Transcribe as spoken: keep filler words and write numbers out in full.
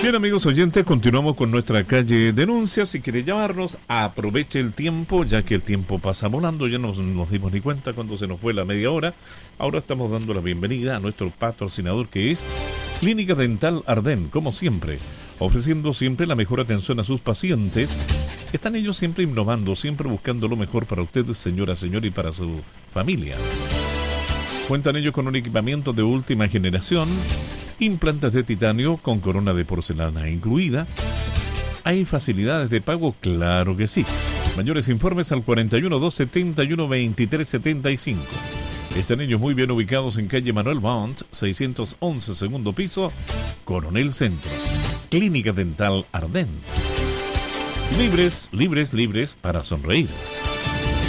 Bien, amigos oyentes, continuamos con nuestra calle Denuncia. Si quiere llamarnos, aproveche el tiempo, ya que el tiempo pasa volando. Ya no nos dimos ni cuenta cuando se nos fue la media hora. Ahora estamos dando la bienvenida a nuestro patrocinador, que es Clínica Dental Ardén, como siempre, ofreciendo siempre la mejor atención a sus pacientes. Están ellos siempre innovando, siempre buscando lo mejor para ustedes, señora, señor, y para su familia. Cuentan ellos con un equipamiento de última generación, implantes de titanio con corona de porcelana incluida. ¿Hay facilidades de pago? Claro que sí. Mayores informes al cuarenta y uno, dos setenta y uno, veintitrés setenta y cinco. Están ellos muy bien ubicados en calle Manuel Montt, seiscientos once, segundo piso, Coronel Centro. Clínica Dental Ardén. Libres, libres, libres para sonreír.